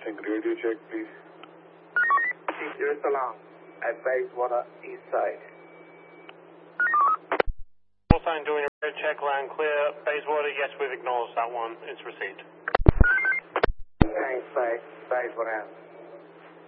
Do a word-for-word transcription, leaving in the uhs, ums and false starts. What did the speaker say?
Requesting radio check, please. Zero Salam at Bayswater East Side. Also doing a radio check, land clear. Bayswater, yes, we've acknowledged that one. It's received. Thanks, Bay. Bayswater.